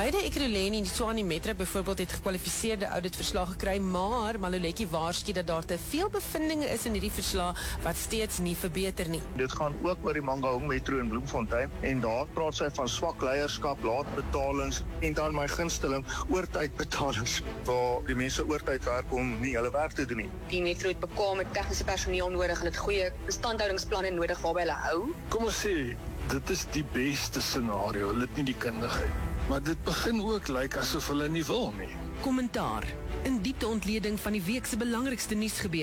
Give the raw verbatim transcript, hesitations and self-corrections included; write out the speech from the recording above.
Beide Ekurhuleni en die Tshwane Metro byvoorbeeld het gekwalifiseerde auditverslag gekry, maar Maluleke waarsku dat daar te veel bevindinge is in hierdie verslag wat steeds nie verbeter nie. Dit gaan ook oor die Mangaung Metro in Bloemfontein en daar praat sy van swak leierskap, laat betalings en dan my gunsteling oortydbetalings waar die mense oortyd werk om nie hulle werk te doen nie. Die metro het bekwame tegniese personeel nodig en het goeie instandhoudingsplanne nodig waarby hulle hou. Kom ons sê, dit is die beste scenario, hulle het nie die kundigheid. Maar dit begin ook lyk asof hulle nie wil nie. Kommentaar, in diepte ontleding van die week se belangrikste nuusgebeure.